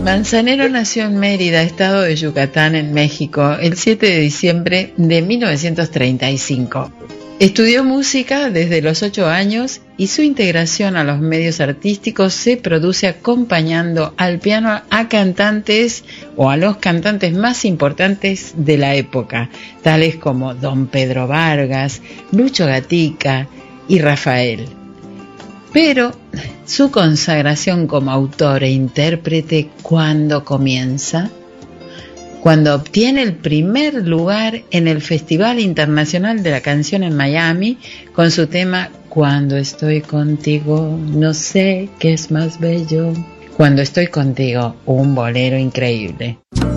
Manzanero nació en Mérida, estado de Yucatán, en México, el 7 de diciembre de 1935. Estudió música desde los 8 años y su integración a los medios artísticos se produce acompañando al piano a cantantes o a los cantantes más importantes de la época, tales como Don Pedro Vargas, Lucho Gatica y Rafael. Pero su consagración como autor e intérprete, ¿cuándo comienza? Cuando obtiene el primer lugar en el Festival Internacional de la Canción en Miami con su tema Cuando estoy contigo, no sé qué es más bello. Cuando estoy contigo, un bolero increíble.